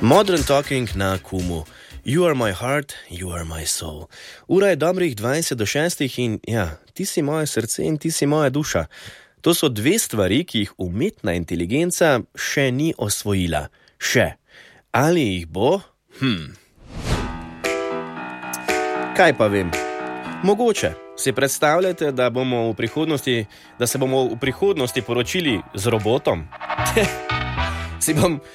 Modern Talking na Kumu. You are my heart, you are my soul. Ura je dobrih 20 do 6 in ja, ti si moje srce in ti si moja duša. To so dve stvari, ki jih umetna inteligenca še ni osvojila. Še. Ali jih bo? Kaj pa vem? Mogoče. Si predstavljate, da se bomo v prihodnosti poročili z robotom? Si bom